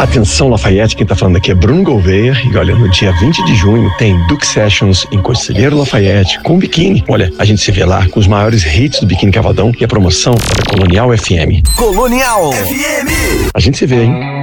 Atenção, Lafayette, quem tá falando aqui é Bruno Gouveia. E olha, no dia 20 de junho tem Duke Sessions em Conselheiro Lafayette com biquíni. Olha, a gente se vê lá com os maiores hits do Biquíni Cavadão e a promoção da Colonial FM. Colonial FM. A gente se vê, hein?